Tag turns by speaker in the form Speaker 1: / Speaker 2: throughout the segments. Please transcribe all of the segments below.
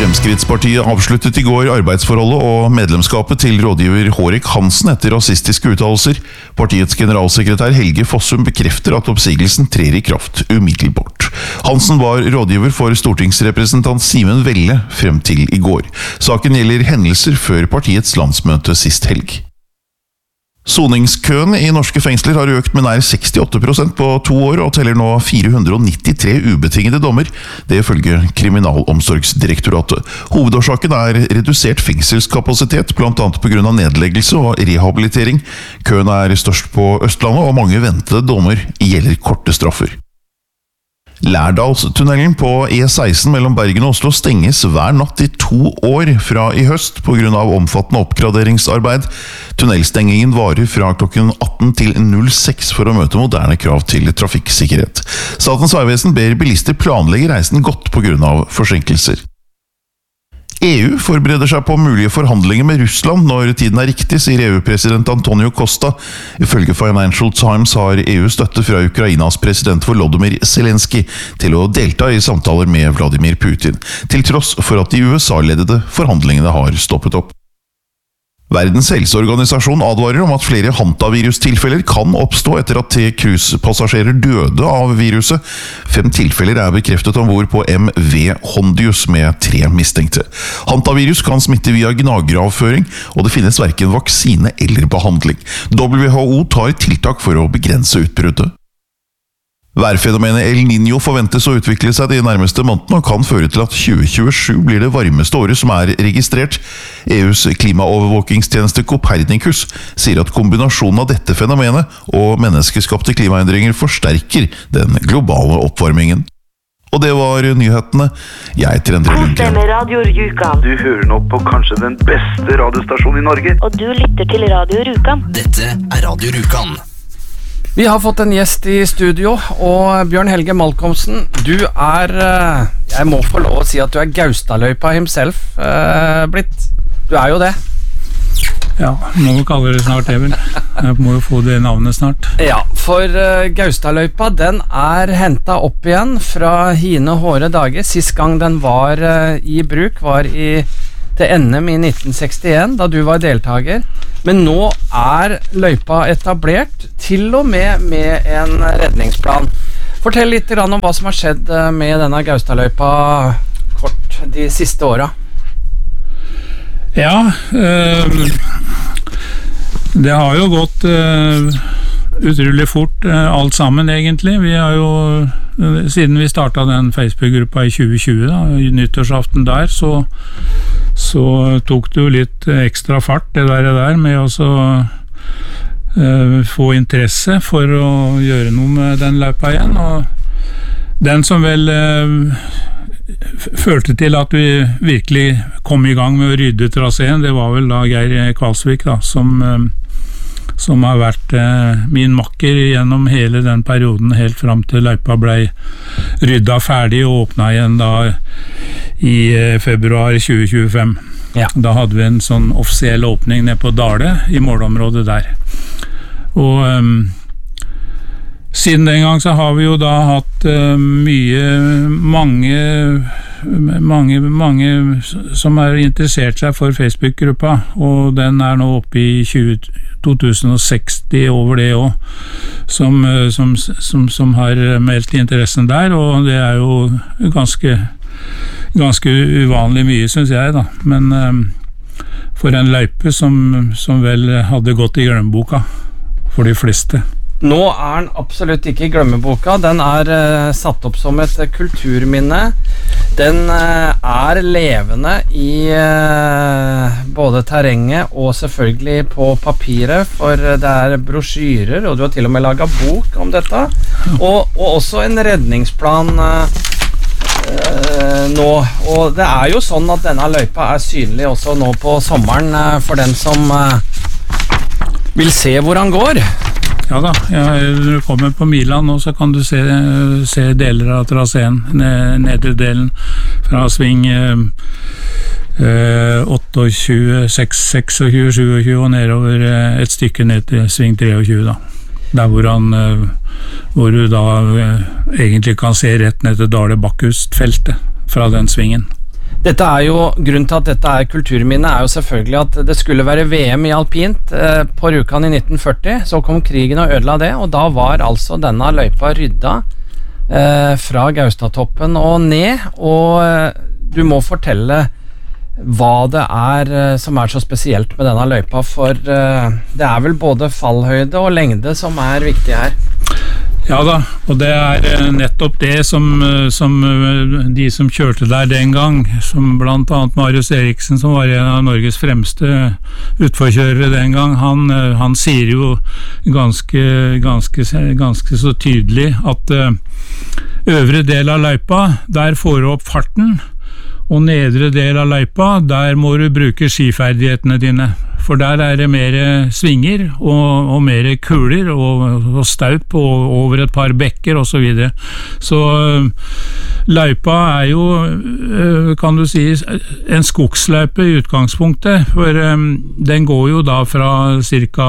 Speaker 1: Fremskrittspartiet avsluttet I går arbeidsforholdet og medlemskapet til rådgiver Hårek Hansen etter rasistiske uttalelser. Partiets generalsekretær Helge Fossum bekrefter at oppsigelsen trer I kraft umiddelbart. Hansen var rådgiver for stortingsrepresentant Simen Velle frem til I går. Saken gjelder hendelser før partiets landsmøte sist helg. Soningskøen I norske fengsler har økt med nær 68% på 2 år og teller nå 493 ubetingede dommer, det ifølge Kriminalomsorgsdirektoratet. Hovedårsaken redusert fengselskapasitet, blant annet på grunn av nedleggelse og rehabilitering. Køen størst på Østlandet, og mange ventede dommer gjelder korte straffer. Lærdalstunnelen på E16 mellom Bergen og Oslo stenges hver natt I 2 år fra I høst på grunn av omfattende oppgraderingsarbeid. Tunnelstengingen varer fra klokken 18 til 06 for å møte moderne krav til trafikksikkerhet. Statens vegvesen ber bilister planlegge reisen godt på grunn av forsinkelser. EU forbereder seg på mulige forhandlinger med Russland når tiden riktig, sier EU-president Antonio Costa. Ifølge Financial Times har EU støtte fra Ukrainas president Volodymyr Zelensky til å delta I samtaler med Vladimir Putin, til tross for at de USA-ledede forhandlingene har stoppet opp. Verdens helseorganisasjon advarer om at flere hantavirustilfeller kan oppstå etter at 3 cruisepassasjerer døde av viruset. 5 tilfeller bekreftet ombord på MV Hondius med 3 mistenkte. Hantavirus kan smitte via gnageravføring, og det finnes hverken vaksine eller behandling. WHO tar tiltak for å begrense utbruddet. Værfenomenet El Niño forventes å utvikle seg de nærmeste månedene og kan føre til at 2027 blir det varmeste året som registrert. EUs klimaovervåkingstjeneste Copernicus sier at kombinasjonen av dette fenomenet og menneskeskapte klimaendringer forsterker den globale oppvarmingen. Og det var nyhetene. Jeg heter Endre Lundgren.
Speaker 2: Radio Rjukan.
Speaker 3: Du hører nå på kanskje den beste radiostasjonen I Norge.
Speaker 2: Og du lytter til Radio Rjukan.
Speaker 4: Dette Radio Rjukan.
Speaker 5: Vi har fått en gjest I studio, og Bjørn Helge Malcolmsen, du jeg må få lov å si at du Gaustadløypa himself blitt. Du jo det.
Speaker 6: Ja, må jo kalle det snart det vel. Jeg må jo få det navnet snart.
Speaker 5: Ja, for Gaustadløypa, den hentet opp igjen fra hine hårde dager. Sist gang den var I bruk var til NM I 1961, da du var deltager. Men nå løypa etablert, til og med en redningsplan. Fortell litt om hva som har skjedd med denne Gaustadløypa kort de siste årene.
Speaker 6: Ja, det har jo gått utrolig fort alt sammen egentlig. Vi har jo, siden vi startet den Facebook-gruppa I 2020 da, nyttårsaften der, så tok det jo litt ekstra fart det der med å få interesse for å gjøre noe med den løypa igjen, og den som vel følte til at vi virkelig kom I gang med å rydde traseen, det var vel da Geir Kvalsvik da, som har vært min makker gjennom hele den perioden helt fram til løypa ble rydda ferdig og åpnet igjen da I februar 2025. Ja. Da hadde vi en sånn offisiell åpning nede på Dale I målområdet der. Og siden den gang så har vi jo da hatt mange som har interessert seg for Facebook-gruppa, og den nå oppe I 2060 over det også, som har meldt interessen der, og det jo ganske uvanlig mye, synes jeg da, men for en løype som vel hadde gått I glemmeboka for de fleste.
Speaker 5: Nå den absolutt ikke I glemmeboka, den satt opp som et kulturminne. Den levende I både terrenget og selvfølgelig på papiret, for det brosjyrer, og du har til og med laget bok om dette, og også en redningsplan nå, og det jo sånn at denne løypa synlig også nå på sommeren for den som vil se hvor han går.
Speaker 6: Ja da, når du kommer på Milan nå, så kan du se deler av traseen, nedre delen fra sving 28, 26, 27 og nedover et stykke ned til sving 23 da. Der hvor du da egentlig kan se rett ned til Dale Bakkust-feltet fra den svingen.
Speaker 5: Dette er jo, grunnen til at dette er kulturminne er jo selvfølgelig at det skulle være VM i alpint på Rjukan i 1940, så kom krigen og ødela det, og da var altså denne løypa rydda fra Gaustatoppen og ned, og du må fortelle hva det er som er så spesielt med denne løypa, for det er vel både fallhøyde og lengde som er viktig her.
Speaker 6: Ja da, og det er nettopp det som de som kjørte der den gang, som blant annet Marius Eriksen, som var en av Norges fremste utforkjørere den gang, han sier jo ganske så tydelig at øvre del av løypa, der får du opp farten, og nedre del av løypa, der må du bruke skiferdighetene dine. For der er det mer svinger og mer kuler og staup og over et par bekker og så videre. Så løypa er jo, kan du si, en skogsløype i utgangspunktet, for den går jo da fra cirka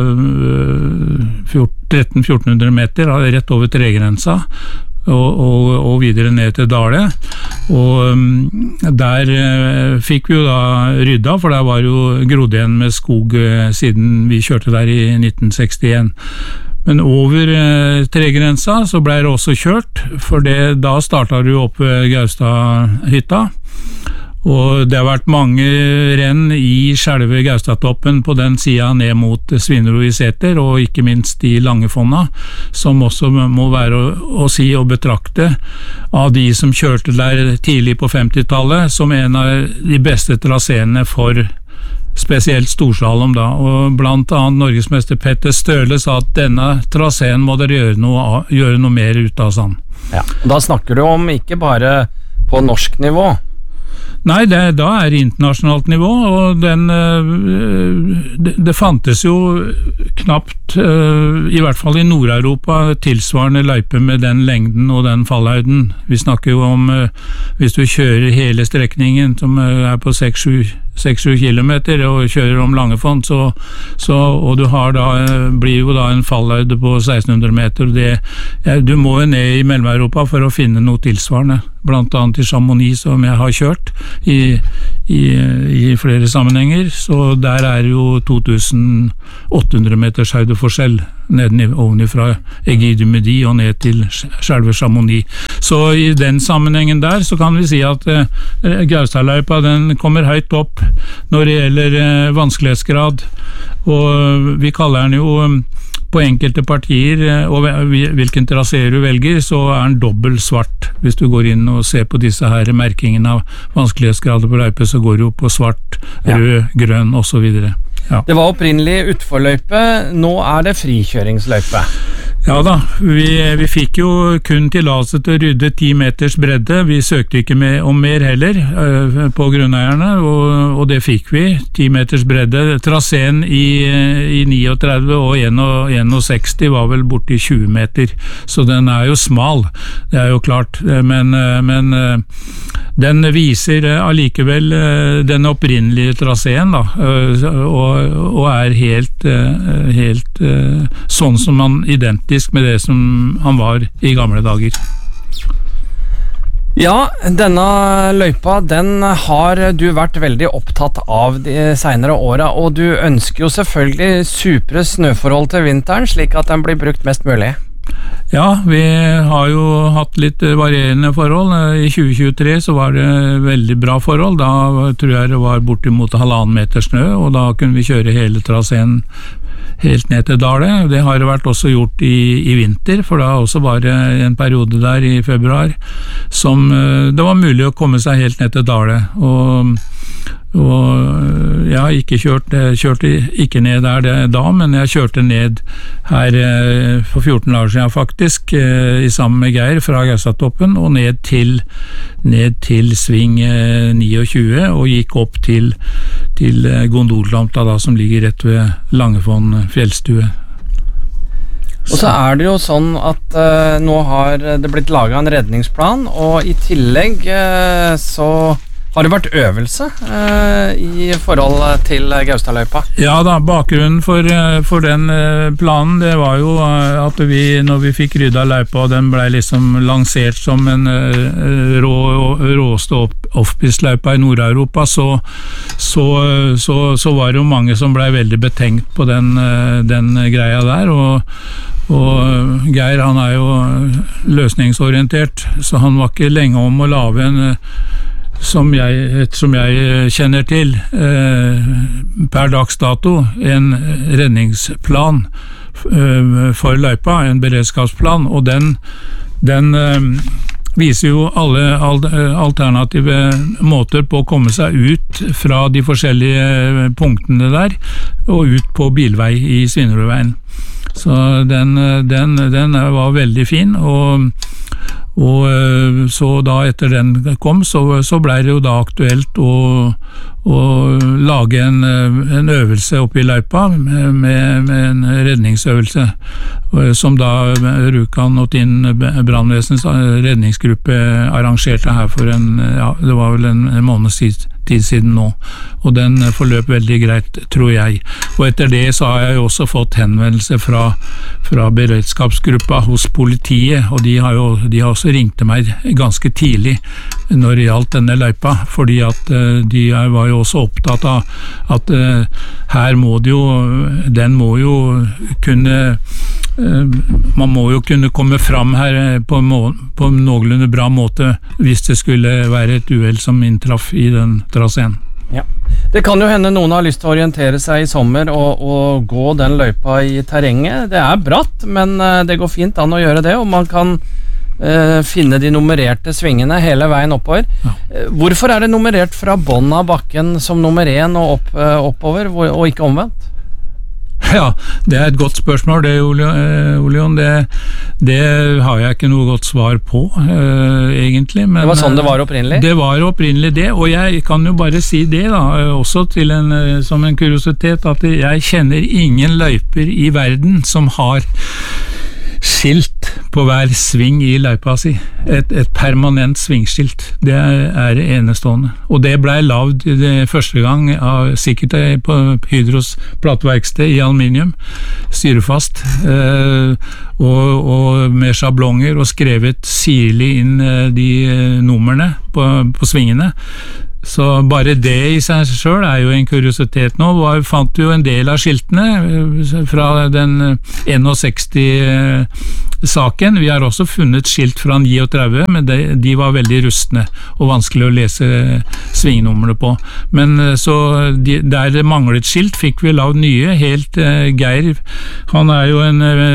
Speaker 6: 1300-1400 meter, rett over tregrensa, og videre ned til Dale, og der fikk vi jo da rydda, for der var jo grodd igjen med skog siden vi kjørte der i 1961. Men over tregrensa så ble det også kjørt, for da startet du opp Gaustadhytta, og det har vært mange renn i selve Gaustatoppen på den siden ned mot Svinero i Sæter, og ikke minst i Langefonna, som også må være å si og betrakte av de som kjørte der tidlig på 50-tallet, som en av de beste traseene for spesielt storslalom da, og blant annet Norgesmester Petter Støle sa at denne traseen må dere gjøre noe mer ut av sånn.
Speaker 5: Ja, da snakker du om ikke bare på norsk nivå.
Speaker 6: Nei, da er det internasjonalt nivå, og det fantes jo knapt, i hvert fall i Nord-Europa, tilsvarende løype med den lengden og den fallhøyden. Vi snakker jo om, hvis du kjører hele strekningen, som er på 6-7 kilometer, og kjører om Langefond, og du har da, blir jo da en fallhøyde på 1600 meter. Du må jo ned i Mellom-Europa for å finne noe tilsvarende, blant annet i Chamonix, som jeg har kjørt i flere sammenhenger, så der er jo 2800 meters høydeforskjell ovenifra Aiguille du Midi og ned til selve Chamonix. Så i den sammenhengen der så kan vi si at Gaustadløypa den kommer høyt opp når det gjelder vanskelighetsgrad, og vi kaller den jo på enkelte partier, og hvilken trasé du velger, så er den dobbelt svart. Hvis du går inn og ser på disse her merkingene av vanskelighetsgrader på løype, så går det jo på svart, rød, grønn og så videre. Ja. Det
Speaker 5: var opprinnelig utforløype, nå er det frikjøringsløype.
Speaker 6: Ja da, vi fikk jo kun tillatelse til å rydde 10 meters bredde, vi søkte ikke om mer heller på grunneierne, og det fikk vi, 10 meters bredde. Traseen i 39 og 61 var vel borte i 20 meter, så den er jo smal, det er jo klart, men den viser allikevel den opprinnelige traseen da, og er helt sånn som man identisk med det som han var i gamle dager.
Speaker 5: Ja, denne løypa, den har du vært veldig opptatt av de senere årene, og du ønsker jo selvfølgelig supre snøforhold til vinteren, slik at den blir brukt mest mulig.
Speaker 6: Ja, vi har jo hatt litt varierende forhold. I 2023 så var det veldig bra forhold. Da tror jeg det var bortimot 1,5 meter snø, og da kunne vi kjøre hele traseen helt ned til Dale. Det har det vært også gjort i vinter, for da også var det en periode der i februar som det var mulig å komme seg helt ned til Dale, og jeg har ikke kjørte ikke ned der da, men jeg kjørte ned her for 14 år siden faktisk, sammen med Geir fra Gaustatoppen, og ned til sving 29, og gikk opp til Gondollamta da, som ligger rett ved Langefond fjellstue.
Speaker 5: Og så er det jo sånn at nå har det blitt laget en redningsplan, og i tillegg så Har det vært øvelse i forhold til Gaustadløypa?
Speaker 6: Ja da, bakgrunnen for den planen, det var jo at når vi fikk rydda løypa, og den ble liksom lansert som en råeste offpist-løypa i Nord-Europa, så var det jo mange som ble veldig betenkt på den greia der, og Geir, han er jo løsningsorientert, så han var ikke lenge om å lage en som jeg kjenner til per dags dato en redningsplan for løypa, en beredskapsplan, og den viser jo alle alternative måter på å komme seg ut fra de forskjellige punktene der og ut på bilvei i Svinerudveien. Så den var veldig fin, og så da etter den kom, så ble det jo da aktuelt å lage en øvelse oppe i løypa med en redningsøvelse, som da Rjukan og Tinn brannvesens redningsgruppe arrangerte her for det var vel en måneds tid siden nå, og den forløp veldig greit, tror jeg. Og etter det så har jeg jo også fått henvendelse fra beredskapsgruppa hos politiet, og de har også ringt til meg ganske tidlig når det gjaldt denne løypa, fordi at de var jo også opptatt av at her må det jo, den må jo kunne man må jo kunne komme fram her på en noenlunde bra måte hvis det skulle være et uhell som inntraff i den traseen.
Speaker 5: Ja. Det kan jo hende noen har lyst til å orientere seg i sommer og gå den løypa i terrenget. Det er bratt, men det går fint an å gjøre det, og man kan finne de nummererte svingene hele veien oppover. Ja. Hvorfor er det nummerert fra bånn av bakken som nummer 1 og oppover, og ikke omvendt?
Speaker 6: Ja, det er et godt spørsmål det, Olion. Det har jeg ikke noe godt svar på, egentlig. Men
Speaker 5: det var sånn det var opprinnelig?
Speaker 6: Det var opprinnelig det, og jeg kan jo bare si det da, også som en kuriositet, at jeg kjenner ingen løyper i verden som har skilt på hver sving i løypa si. Et permanent svingskilt. Det er enestående. Og det ble lavd første gang sikkert på Hydros plateverksted i aluminium, styrefast, og med sjablonger og skrevet sirlig inn de numrene på svingene. Så bare det i seg selv er jo en kuriositet nå. Vi fant jo en del av skiltene fra den 61-saken. Vi har også funnet skilt fra 39, men de var veldig rustne og vanskelig å lese svingnumrene på. Men så der det manglet skilt, fikk vi lavd nye. Helt Geir, han er jo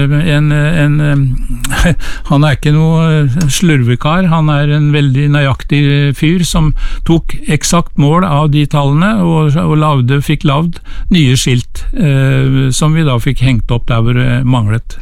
Speaker 6: han er ikke noe slurvekar, han er en veldig nøyaktig fyr som tok eksakt mål av de tallene og fikk lavd nye skilt som vi da fikk hengt opp der hvor det manglet.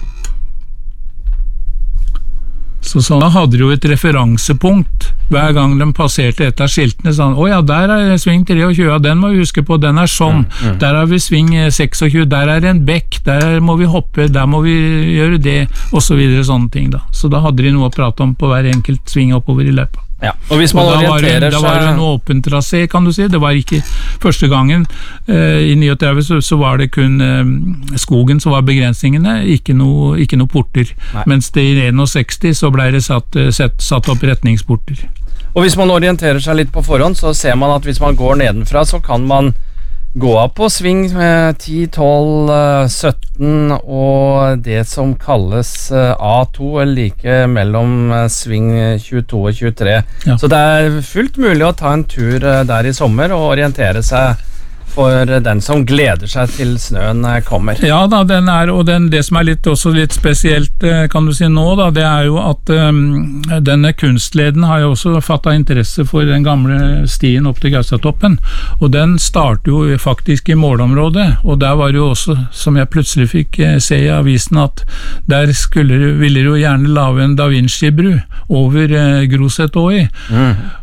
Speaker 6: Så da hadde de jo et referansepunkt hver gang de passerte et av skiltene, sånn, ja, der er sving 23, ja, den må vi huske på, den er sånn, der har vi sving 26, der er en bekk, der må vi hoppe, der må vi gjøre det, og så videre, sånne ting da. Så da hadde de noe å prate om på hver enkelt sving oppover i løypa.
Speaker 5: Ja, og hvis man orienterer seg...
Speaker 6: Da var det en åpen trasé, kan du si. Det var ikke første gangen. I 39 så var det kun skogen som var begrensningene, ikke noe porter. Nei. Mens det i 61 så ble det satt opp retningsporter.
Speaker 5: Og hvis man orienterer seg litt på forhånd, så ser man at hvis man går nedenfra, så kan man gå av på sving 10, 12, 17 og det som kalles A2, eller like mellom sving 22 og 23. Ja. Så det er fullt mulig å ta en tur der i sommer og orientere seg for den som gleder seg til snøen kommer. Ja da, det som er også litt spesielt, kan du si nå da, det er jo at denne kunstleden har jo også fattet interesse for den gamle stien opp til Gaustatoppen, og den starter jo faktisk i målområdet, og der var det jo også, som jeg plutselig fikk se i avisen, at der ville de jo gjerne lave en Da Vinci-bru over Grosetåi.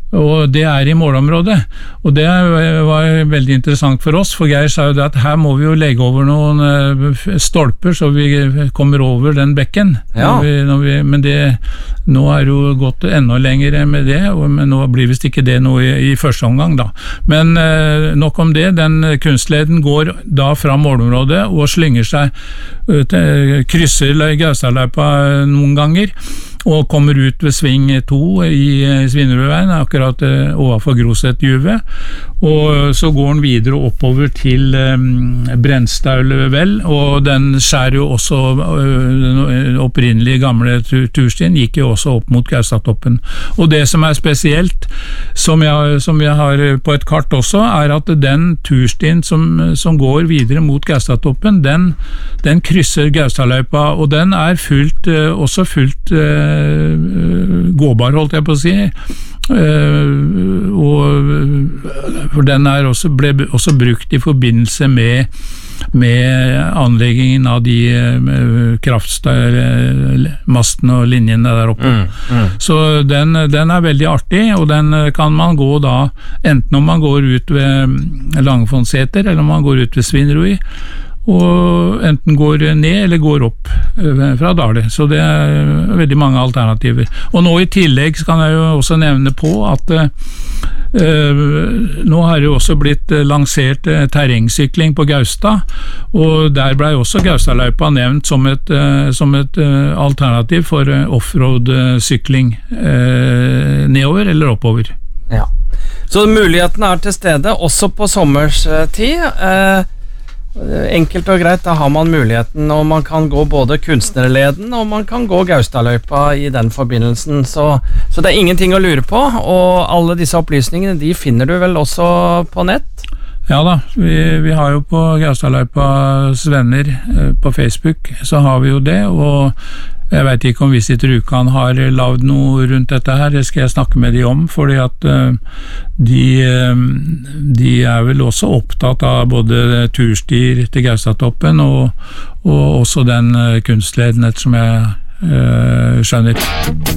Speaker 6: Og det i målområdet, og det var veldig interessant for oss, for Geir sa jo det at her må vi jo legge over noen stolper så vi kommer over den bekken.
Speaker 5: Ja.
Speaker 6: Men nå det jo gått enda lenger med det, men nå blir visst ikke det noe i første omgang da. Men nok om det, den kunstleden går da fra målområdet og slynger seg, krysser Gaustadløypa noen ganger, og kommer ut ved sving 2 i Svinerudveien, akkurat overfor Grosetjuvet, og så går den videre oppover til Brennstaulvel, og den skjærer jo også, den opprinnelige gamle turstien gikk jo også opp mot Gaustatoppen. Og det som spesielt, som jeg har på et kart også, at den turstien som går videre mot Gaustatoppen, den krysser Gaustadløypa, og den også fullt gåbar, holdt jeg på å si, for den ble også brukt i forbindelse med anleggingen av de kraftmastene og linjene der oppe. Så den veldig artig, og den kan man gå da, enten om man går ut ved Langfonseter, eller om man går ut ved Svinerud, og enten går ned eller går opp fra Dale, så det veldig mange alternativer. Og nå i tillegg kan jeg jo også nevne på at nå har det jo også blitt lansert terrengsykling på Gaustad, og der ble også Gaustadløypa nevnt som et alternativ for offroad-sykling nedover eller oppover.
Speaker 5: Ja. Så mulighetene til stede, også på sommerstid. Enkelt og greit, da har man muligheten, og man kan gå både kunstnerleden og man kan gå Gaustadløypa i den forbindelsen, så det ingenting å lure på, og alle disse opplysningene de finner du vel også på nett?
Speaker 6: Ja da, vi har jo på Gaustadløypas venner på Facebook, så har vi jo det, og jeg vet ikke om Visit Rjukan har lavet noe rundt dette her, det skal jeg snakke med de om, fordi at de vel også opptatt av både turstier til Gaustatoppen og også den kunstleden, som jeg skjønner.